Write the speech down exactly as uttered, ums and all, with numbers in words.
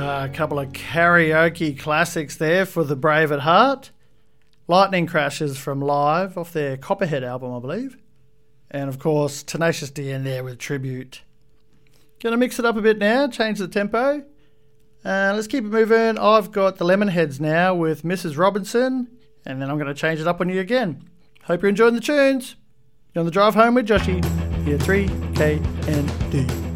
Uh, a couple of karaoke classics there for the brave at heart. Lightning Crashes from Live off their Copperhead album, I believe. And of course, Tenacious D in there with Tribute. Gonna mix it up a bit now, change the tempo. Uh, let's keep it moving. I've got the Lemonheads now with Missus Robinson, and then I'm going to change it up on you again. Hope you're enjoying the tunes. You're on the drive home with Joshy, here three K N D.